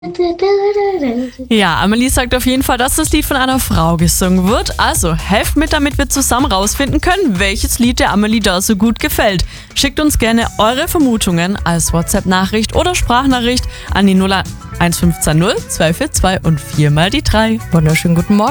Ja, Amelie sagt auf jeden Fall, dass das Lied von einer Frau gesungen wird. Also helft mit, damit wir zusammen rausfinden können, welches Lied der Amelie da so gut gefällt. Schickt uns gerne eure Vermutungen als WhatsApp-Nachricht oder Sprachnachricht an die 01520 242 und 4 mal die 3. Wunderschönen guten Morgen.